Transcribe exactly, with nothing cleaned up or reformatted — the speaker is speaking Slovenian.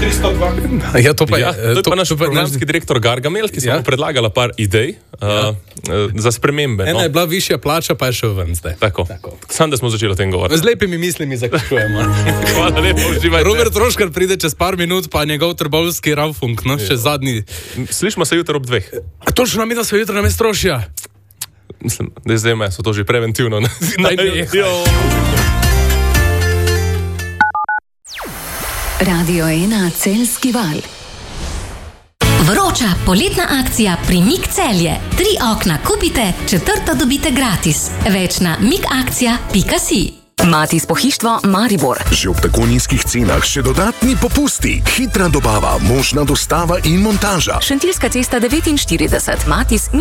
tristo dva. Ja, to pa je, ja, to je to, pa naš to pa programski naš... direktor Gargamel, ki smo Ja. mu predlagala par idej uh, uh, za spremembe. Ena No. je bila višja plača, pa je šel ven zdaj. Tako. Tako. Sam, da smo začeli o tem govoriti. Z lepimi mislimi zaključujemo. Hvala lepo, uživajte. Robert Roškar pride čez par minut, pa njegov trbovski Raufunk, no, še zadnji. Slišimo se jutro ob dveh. A točno nam je, da so jutro na mesto Rošija? Mislim, da zdaj me so to že preventivno. Naj nehaj. Radio ena Celjski val. Vroča poletna akcija pri Mik Celje. Tri okna kupite, četrto dobite gratis. Več na mikakcija pika si. Matis pohištvo Maribor. Že ob tako nizkih cenah še dodatni popusti, hitra dobava, možna dostava in montaža. Šentilska cesta devetinštirideset. Matis